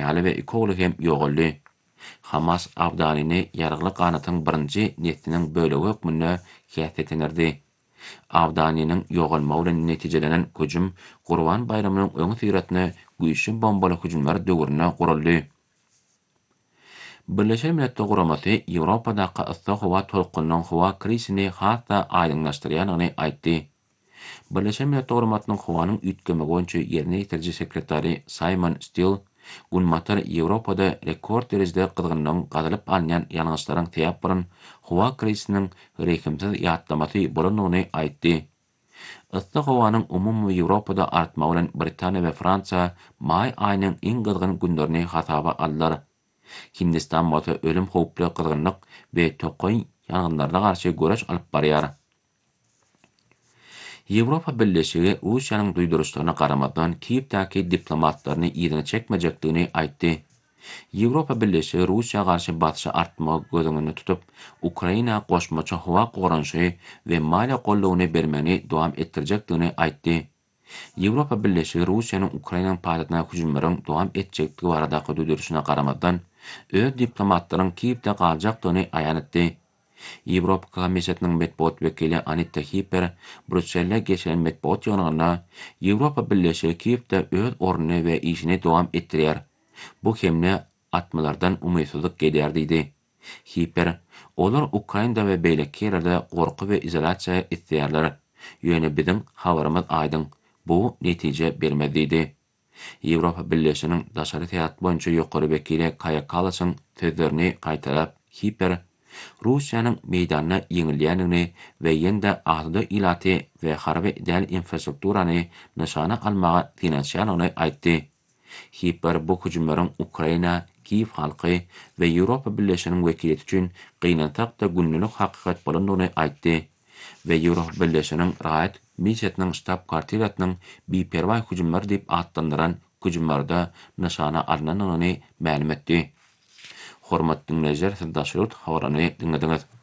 ýaly we iki ogly hem ýogaldy. Hamas Abdanini ýargyly ganatyň birinji netiniň bölegi hökmünde häsiýetlendirdi. Abdaninin ýogalmagy bilen netijelenen hüjüm Gurban bayramynyň öňü syratine güýçli bombaly hüjümler döwrüne guruldy. Birleşen Milletler Guramasy Ýewropadaky yssyk howa tolkunynyň howa krisini hatda aýdyňlaşdyrýanyny aýtdy. Birleşen Milletler Guramasynyň howanyň üýtgemi boýunça ýerine ýetirji sekretary Simon Still Gunmatar Ýewropada rekord derejede gyzgynlygyň gazylyp alýan ýalňyşlaryň täýip bolan howa krisiniň rekimsiz ýatlamasy bolanyny aýtdy. Yssyk howanyň umumy Ýewropada artmagy bilen Britaniýa we Fransiýa may aýynyň iň gyzgyn günlerini hasaba aldylar. Hindistan bolsa ölüm howply gyzgynlyk we tokoý ýangynlarına garşy göreç alyp barýar. Ýewropa Birleşigi Russiýanyň duýduruşlaryna garamadan Kiýewdäki diplomatlaryny ýerine çekmejekdigini aýtdy. Ýewropa Birleşigi Russiýa garşy batşy artmagy gözüňde tutup, Ukraina goşmaça howa goranşy we maliýe gollawyny bermeni dowam etdirjekdigini aýtdy. Ýewropa Birleşigi Russiýanyň Ukrainanyň paýtagyna hüjümlaryň dowam etjekdigi baradaky duýduruşyna garamadan öz diplomatlaryň Kiýewde galjakdygyny aýan etdi. Ýewropa Komissiýasynyň medeniýet wekili Anita Hiper Brüsselde geçen medeniýet ýygynyna Ýewropa Birleşigi Kiýewde öz ornuny we işini dowam etdirýär. Bu hemne atmalardan umytsuzlyk gelýär diýdi. Hiper, olar Ukrainada we beýleki ýerlerde gorky we izolasiýa etdirýärler. Ýöne biziň habarymyz aýdyň. Bu netije bermez diýdi. Ýewropa Birleşiginiň daşary täýat boýunça ýokary wekili Kaja Kallas'yň sözlerini gaýtarap, Hiper Russiýanyň meýdanyna ýeňilýänini we ýende ahdy ilaty we harby ideal infrastrukturany nyşana almaga finansiýalygyny aýtdy. Hiper bu hüjümlaryň Ukraina, Kiýew halky we Ýewropa Birleşiginiň wekileti üçin gynantakda günlük hakykat bolanyny aýtdy we Ýewropa Birleşiginiň raýat missiýasynyň ştab kwartirasynyň beperwa hüjümler diýip atlandyran hüjümlerde nyşana alynanyny ma'lum etdi. Hormatly dinleyijiler, siz daşyryt habarany dinlediňiz.